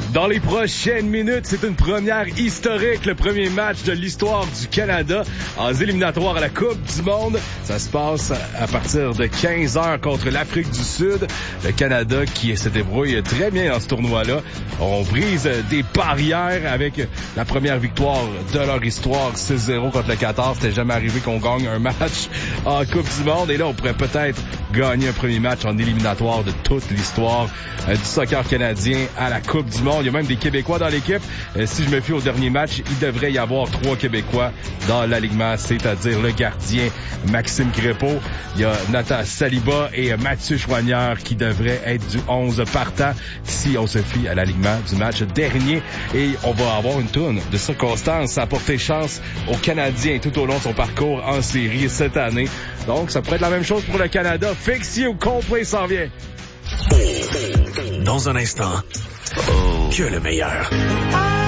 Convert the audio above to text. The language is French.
Dans les prochaines minutes, c'est une première historique, le premier match de l'histoire du Canada en éliminatoire à la Coupe du Monde. Ça se passe à partir de 15h contre l'Afrique du Sud. Le Canada qui se débrouille très bien dans ce tournoi-là. On brise des barrières avec la première victoire de leur histoire, 6-0 contre le Qatar. C'était jamais arrivé qu'on gagne un match en Coupe du Monde. Et là, on pourrait peut-être gagner un premier match en éliminatoire de toute l'histoire du soccer canadien à la Coupe du Monde. Il y a même des Québécois dans l'équipe. Si je me fie au dernier match, il devrait y avoir 3 Québécois dans l'alignement, c'est-à-dire le gardien Maxime Crépeau. Il y a Nathan Saliba et Mathieu Choignard qui devraient être du 11 partant si on se fie à l'alignement du match dernier. Et on va avoir une tourne de circonstances à porter chance aux Canadiens tout au long de son parcours en série cette année. Donc, ça pourrait être la même chose pour le Canada. Fix You, Coldplay s'en vient. Dans un instant, que le meilleur.